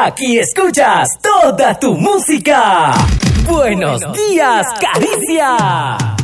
Aquí escuchas toda tu música. Buenos días, Caricia.